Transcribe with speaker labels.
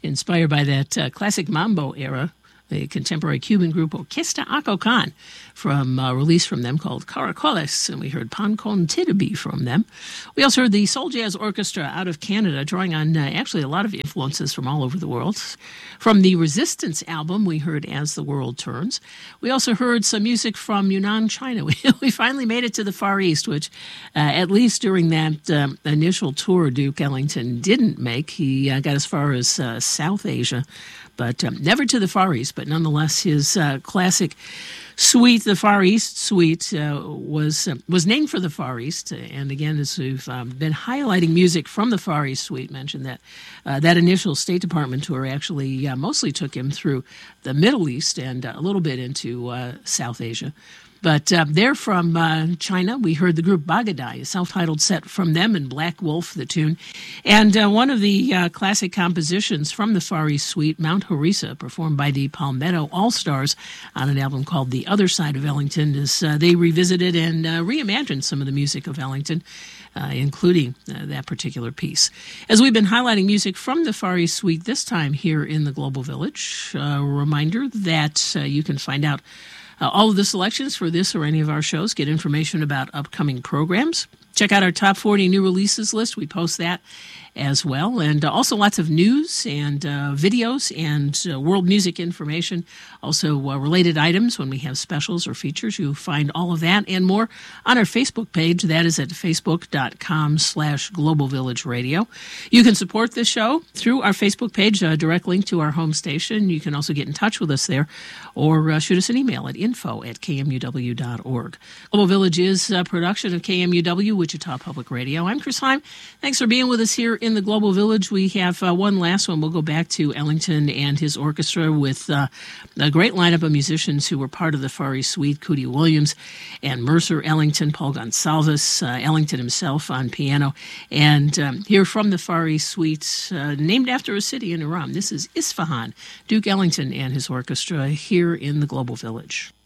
Speaker 1: inspired by that classic mambo era. The contemporary Cuban group Orquesta Acocan from release from them called Caracoles, and we heard Pan con Tirabi from them. We also heard the Soul Jazz Orchestra out of Canada, drawing on actually a lot of influences from all over the world. From the Resistance album, we heard As the World Turns. We also heard some music from Yunnan, China. We finally made it to the Far East, which at least during that initial tour Duke Ellington didn't make. He got as far as South Asia, but never to the Far East. But nonetheless, his classic suite, the Far East Suite, was named for the Far East. And again, as we've been highlighting music from the Far East Suite, mentioned that that initial State Department tour actually mostly took him through the Middle East and a little bit into South Asia. But they're from China. We heard the group Bagadai, a self-titled set from them, and Black Wolf, the tune. And one of the classic compositions from the Far East Suite, Mount Harissa, performed by the Palmetto All-Stars on an album called The Other Side of Ellington, as they revisited and reimagined some of the music of Ellington, including that particular piece. As we've been highlighting music from the Far East Suite, this time here in the Global Village, a reminder that you can find out all of the selections for this or any of our shows, get information about upcoming programs. Check out our Top 40 New Releases list. We post that as well. And also lots of news and videos and world music information. Also related items when we have specials or features. You'll find all of that and more on our Facebook page. That is at facebook.com/Global Village Radio. You can support this show through our Facebook page, direct link to our home station. You can also get in touch with us there or shoot us an email at info@kmuw.org. Global Village is a production of KMUW, Wichita Public Radio. I'm Chris Heim. Thanks for being with us here in the Global Village. We have one last one. We'll go back to Ellington and his orchestra with a great lineup of musicians who were part of the Far East Suite: Cootie Williams and Mercer Ellington, Paul Gonsalves, Ellington himself on piano, and here from the Far East Suite, named after a city in Iran. This is Isfahan, Duke Ellington and his orchestra here in the Global Village.